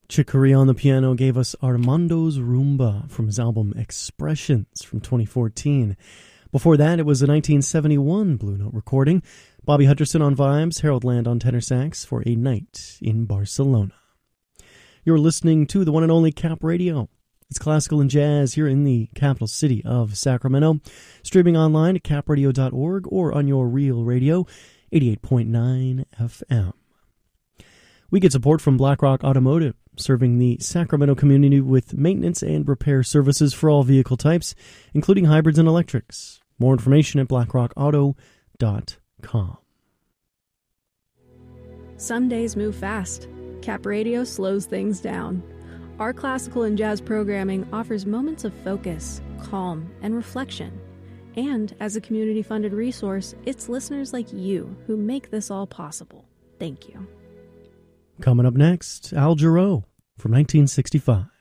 Chick Corea on the piano gave us Armando's Rumba from his album Expressions from 2014. Before that, it was a 1971 Blue Note recording. Bobby Hutcherson on vibes, Harold Land on tenor sax for A Night in Barcelona. You're listening to the one and only Cap Radio. It's classical and jazz here in the capital city of Sacramento. Streaming online at capradio.org or on your real radio, 88.9 FM. We get support from BlackRock Automotive, serving the Sacramento community with maintenance and repair services for all vehicle types, including hybrids and electrics. More information at blackrockauto.com. Some days move fast. Cap Radio slows things down. Our classical and jazz programming offers moments of focus, calm, and reflection. And as a community-funded resource, it's listeners like you who make this all possible. Thank you. Coming up next, Al Jarreau from 1965.